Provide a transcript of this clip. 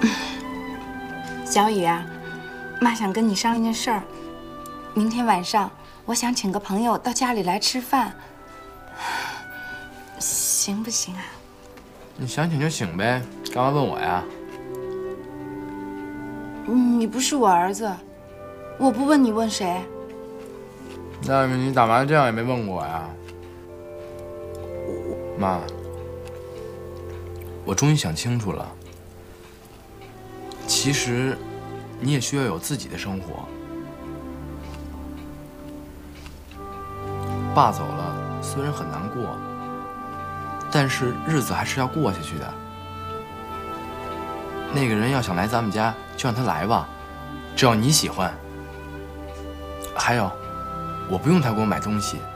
小雨啊，妈想跟你商量件事儿。明天晚上我想请个朋友到家里来吃饭，行不行啊？ 你想请就请呗，干嘛问我呀？ 你不是我儿子，我不问你问谁？ 那你打麻将也没问过我呀？妈，我终于想清楚了，其实你也需要有自己的生活。爸走了，虽然很难过，但是日子还是要过下去的。那个人要想来咱们家，就让他来吧，只要你喜欢。还有，我不用他给我买东西，